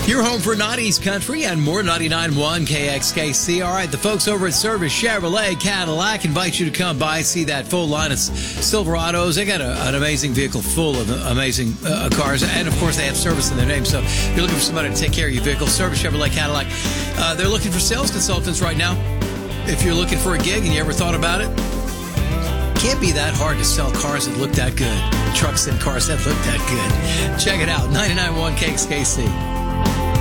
Your home for not East Country and more 99.1 KXKC. All right, the folks over at Service Chevrolet Cadillac invite you to come by, see that full line of Silverados. They got an amazing vehicle full of amazing cars, and of course they have service in their name. So if you're looking for somebody to take care of your vehicle, Service Chevrolet Cadillac. They're looking for sales consultants right now. If you're looking for a gig and you ever thought about it, can't be that hard to sell cars that look that good. Trucks and cars that look that good. Check it out, 99.1 KXKC.